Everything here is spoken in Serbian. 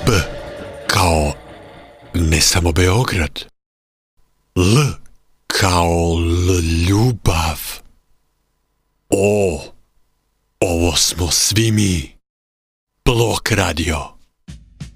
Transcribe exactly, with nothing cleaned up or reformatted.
B kao ne samo Beograd. L kao l ljubav. O, ovo smo svi mi. Blok radio.